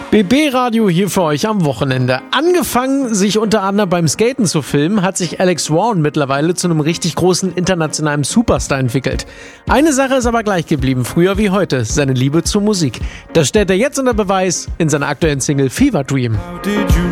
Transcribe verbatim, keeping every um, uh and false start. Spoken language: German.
B B-Radio hier für euch am Wochenende. Angefangen, sich unter anderem beim Skaten zu filmen, hat sich Alex Swan mittlerweile zu einem richtig großen internationalen Superstar entwickelt. Eine Sache ist aber gleich geblieben, früher wie heute, seine Liebe zur Musik. Das stellt er jetzt unter Beweis in seiner aktuellen Single Fever Dream.